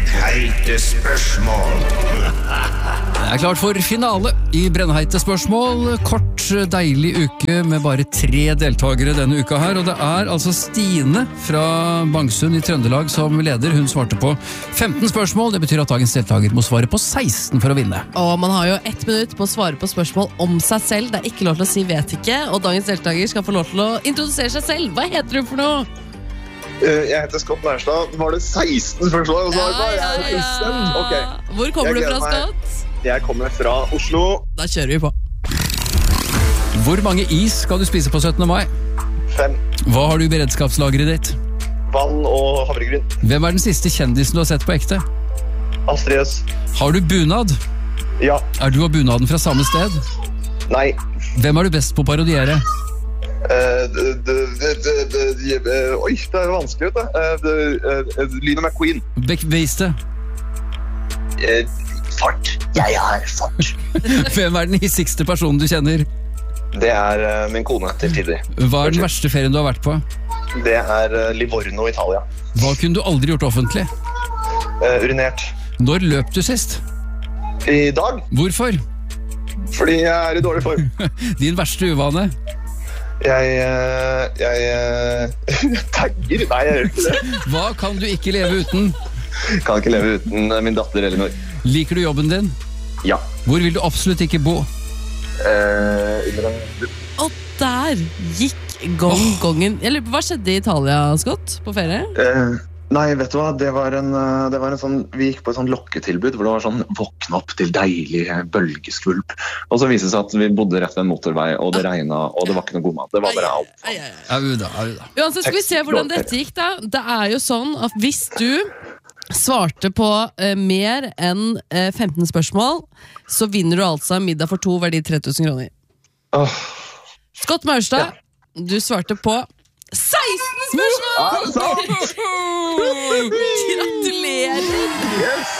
Brennheite spørsmål. Det er klart for finale i Brennheite spørsmål. Kort, deilig uke med bare 3 deltagere denne uka her. Og det er altså Stine fra Bangsund i Trøndelag som leder. Hun svarte på 15 spørsmål. Det betyr at dagens deltager må svare på 16 for å vinne. Og man har jo 1 minutt på å svare på spørsmål om seg selv. Det er ikke lov til å si vet ikke. Og dagens deltager skal få lov til å introdusere seg selv. Hva heter du for noe? Jeg heter Scott Nærstad. Var det 16 spørsmål? Okay. Hvor kommer du fra, Scott? Jeg kommer fra Oslo. Da kjører vi på. Hvor mange is skal du spise på 17. mai? 5. Hva har du i beredskapslageret ditt? Vann og havregryn. Hvem er den siste kjendisen du har sett på ekte? Astrid S. Har du bunad? Ja. Er du og bunaden fra samme sted? Nei. Hvem er du best på å parodiere? Oi, det er vanskelig, vet du. Lino McQueen. Bevis det. Fart. Jeg har fart. Hvem er den hissigste personen du kjenner? Det er min kone til tider. Hva er den verste ferien du har vært på? Det er Livorno, Italia. Hva kunne du aldri gjort offentlig? Urinert. Når løp du sist? I dag? Hvorfor? Fordi jeg er i dårlig form. Din verste uvane? Jeg tagger? Nei, jeg gjør ikke det. Hva kan du ikke leve uten? Kan ikke leve uten min datter Elinor. Liker du jobben din? Ja. Hvor vil du absolutt ikke bo? Og der gikk gongen. Hva skjedde i Italia, Scott, på ferie? Nei, vet du hva? Det var en sånn, vi gikk på et sånn lokketilbud hvor det var sånn våkne opp til deilig bølgeskvulp. Og så viste det seg at vi bodde rett ved en motorvei, og det regnet, og det var ikke noe god mat. Det var bare alt. Auda. Uansett, skal vi se hvordan dette gikk da. Det er jo sånn at hvis du svarte på mer enn 15 spørsmål, så vinner du altså middag for 2 verdi 3000 kroner. Scott Maurstad, du svarte på 16 spørsmål! Gratulerer! Yes!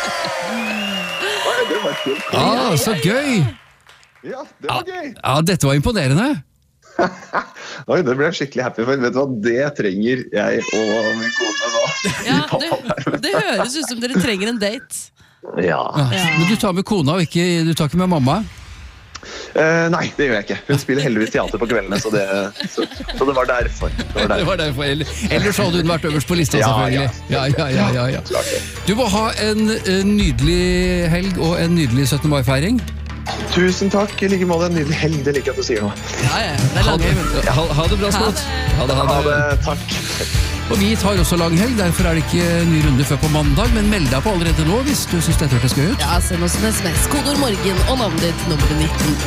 Det var kult. Så gøy! Ja, det var gøy. Ja, dette var imponerende. Oi, det ble jeg skikkelig happy for. Vet du hva, det trenger jeg og min kone nå. Ja, det høres ut som dere trenger en date. Ja. Men du tar med kona, og du tar ikke med mamma? Nei, det gjør jeg ikke. Hun spiller heldigvis teater på kveldene, så det var derfor. Det var derfor. Ellers hadde hun vært øverst på lista, selvfølgelig. Ja. Du må ha en nydelig helg og en nydelig 17. mai-feiring. Tusen takk, i like måte en nydelig helg. Det liker jeg at du sier nå. Ja, det er lang helg. Ha det bra, Scott. Ha det. Takk. Og vi tar også lang helg, derfor er det ikke ny runde før på mandag, men meld deg på allerede nå hvis du synes dette hørtes gøy ut. Ja, send oss en SMS, kodeord morgen og navnet ditt nummer 19.